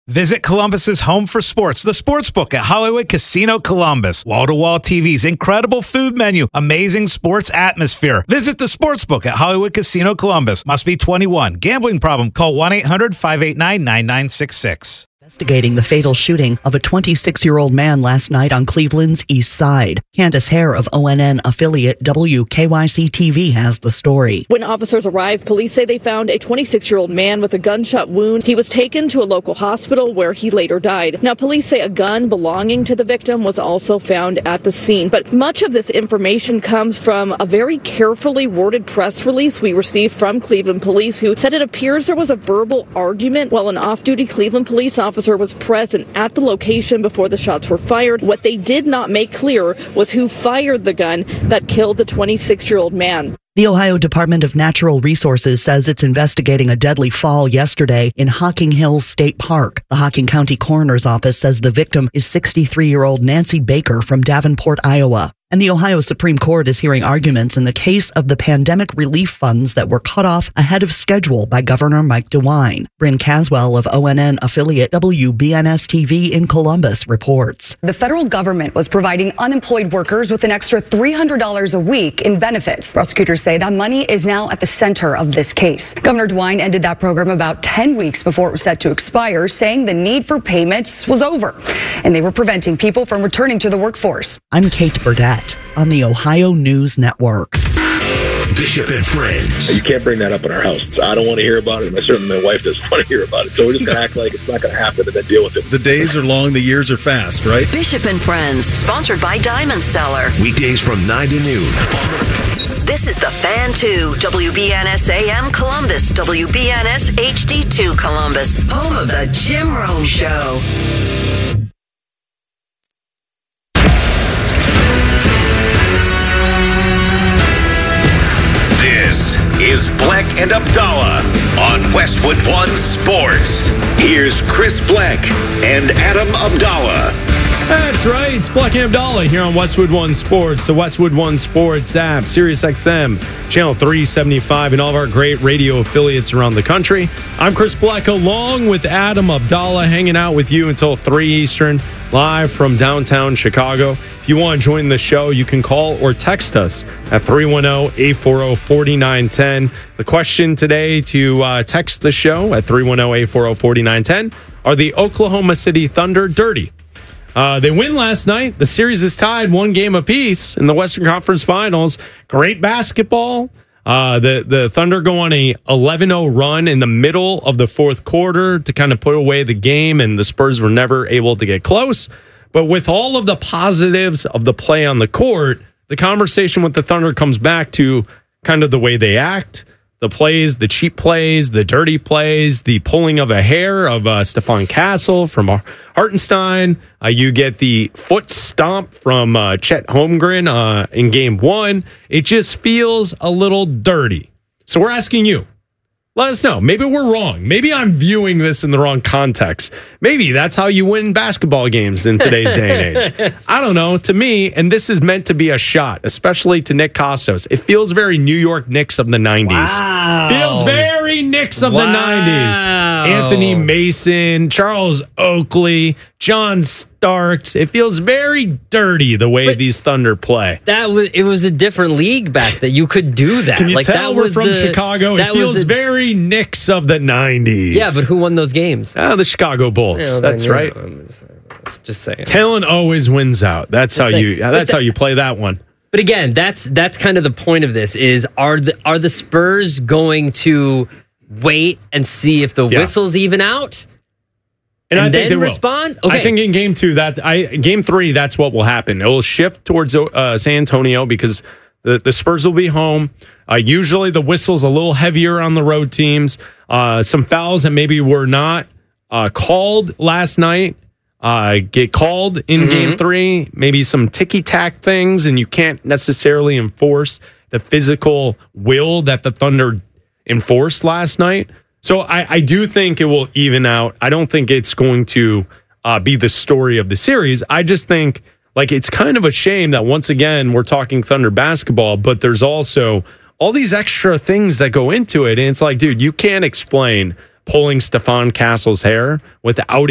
Visit Columbus's home for sports, the Sportsbook at Hollywood Casino Columbus. Wall-to-wall TVs, incredible food menu, amazing sports atmosphere. Visit the Sportsbook at Hollywood Casino Columbus. Must be 21. Gambling problem? Call 1-800-589-9966. Investigating the fatal shooting of a 26-year-old man last night on Cleveland's East Side. Candace Hare of ONN affiliate WKYC-TV has the story. When officers arrived, police say they found a 26-year-old man with a gunshot wound. He was taken to a local hospital where he later died. Now, police say a gun belonging to the victim was also found at the scene. But much of this information comes from a very carefully worded press release we received from Cleveland police, who said it appears there was a verbal argument while an off-duty Cleveland police officer was present at the location before the shots were fired. What they did not make clear was who fired the gun that killed the 26-year-old man. The Ohio Department of Natural Resources says it's investigating a deadly fall yesterday in Hocking Hills State Park. The Hocking County Coroner's Office says the victim is 63-year-old Nancy Baker from Davenport, Iowa. And the Ohio Supreme Court is hearing arguments in the case of the pandemic relief funds that were cut off ahead of schedule by Governor Mike DeWine. Bryn Caswell of ONN affiliate WBNS-TV in Columbus reports. The federal government was providing unemployed workers with an extra $300 a week in benefits. Prosecutors say that money is now at the center of this case. Governor DeWine ended that program about 10 weeks before it was set to expire, saying the need for payments was over, and they were preventing people from returning to the workforce. I'm Kate Burdett on the Ohio News Network. Bishop and Friends. You can't bring that up in our house. I don't want to hear about it, and certainly my wife doesn't want to hear about it. So we're just going to act like it's not going to happen and then deal with it. The days are long, the years are fast, right? Bishop and Friends, sponsored by Diamond Seller. Weekdays from 9 to noon. This is The Fan 2, WBNS AM Columbus, WBNS HD2 Columbus, home of the Jim Rome Show. This is Black and Abdallah on Westwood One Sports. Here's Chris Black and Adam Abdallah. That's right. It's Black and Abdallah here on Westwood One Sports, the Westwood One Sports app, Sirius XM, channel 375, and all of our great radio affiliates around the country. I'm Chris Black along with Adam Abdallah, hanging out with you until 3 Eastern, live from downtown Chicago. If you want to join the show, you can call or text us at 310-840-4910. The question today to text the show at 310-840-4910, are the Oklahoma City Thunder dirty? They win last night. The series is tied 1 game apiece in the Western Conference Finals. Great basketball. The Thunder go on a 11-0 run in the middle of the fourth quarter to kind of put away the game, and the Spurs were never able to get close. But with all of the positives of the play on the court, the conversation with the Thunder comes back to kind of the way they act, the plays, the cheap plays, the dirty plays, the pulling of a hair of Stephon Castle from Hartenstein. You get the foot stomp from Chet Holmgren in game 1. It just feels a little dirty. So we're asking you, let us know. Maybe we're wrong. Maybe I'm viewing this in the wrong context. Maybe that's how you win basketball games in today's day and age. I don't know. To me, and this is meant to be a shot, especially to Nick Kostos, it feels very New York Knicks of the 90s. Wow. Feels very Knicks of the 90s. Anthony Mason, Charles Oakley, John Starks. It feels very dirty the way these Thunder play. It was a different league back then. You could do that. Can you tell we're from Chicago? It feels very Knicks of the 90s. Yeah, but who won those games? The Chicago Bulls. Yeah, well, that's right. Just saying. Talent always wins out. That's how you play that one. But again, that's kind of the point of this is are the Spurs going to wait and see if the whistles even out? And I think then respond? Okay. I think in game 2, game 3, that's what will happen. It will shift towards San Antonio because the Spurs will be home. Usually the whistle's a little heavier on the road teams. Some fouls that maybe were not called last night get called in game 3. Maybe some ticky-tack things, and you can't necessarily enforce the physical will that the Thunder enforced last night. So I do think it will even out. I don't think it's going to be the story of the series. I just think it's kind of a shame that once again we're talking Thunder basketball, but there's also all these extra things that go into it. And it's like, dude, you can't explain pulling Stephon Castle's hair without